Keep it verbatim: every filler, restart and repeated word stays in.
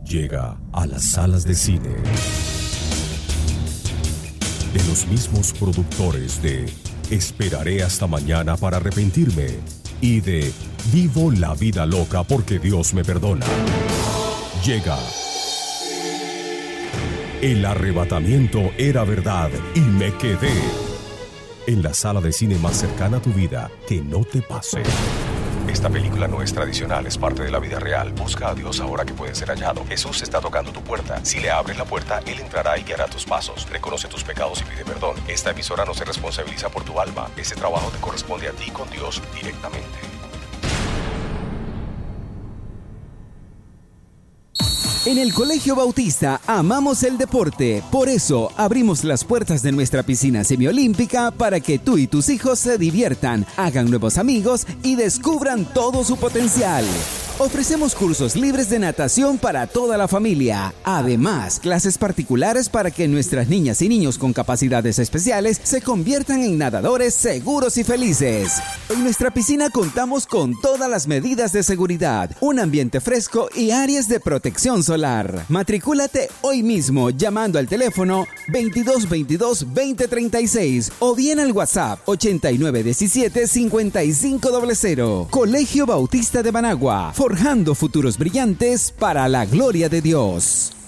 llega a las salas de cine. De los mismos productores de Esperaré hasta mañana para arrepentirme y de Vivo la vida loca porque Dios me perdona. Llega El arrebatamiento era verdad y me quedé. En la sala de cine más cercana a tu vida, que no te pase. Esta película no es tradicional, es parte de la vida real. Busca a Dios ahora que puede ser hallado. Jesús está tocando tu puerta. Si le abres la puerta, Él entrará y guiará tus pasos. Reconoce tus pecados y pide perdón. Esta emisora no se responsabiliza por tu alma. Ese trabajo te corresponde a ti con Dios directamente. En el Colegio Bautista amamos el deporte, por eso abrimos las puertas de nuestra piscina semiolímpica para que tú y tus hijos se diviertan, hagan nuevos amigos y descubran todo su potencial. Ofrecemos cursos libres de natación para toda la familia. Además, clases particulares para que nuestras niñas y niños con capacidades especiales se conviertan en nadadores seguros y felices. En nuestra piscina contamos con todas las medidas de seguridad, un ambiente fresco y áreas de protección solar. Matricúlate hoy mismo llamando al teléfono veintidós veintidós veinte treinta y seis o bien al WhatsApp ochenta y nueve diecisiete cincuenta y cinco cero cero. Colegio Bautista de Managua, forjando futuros brillantes para la gloria de Dios.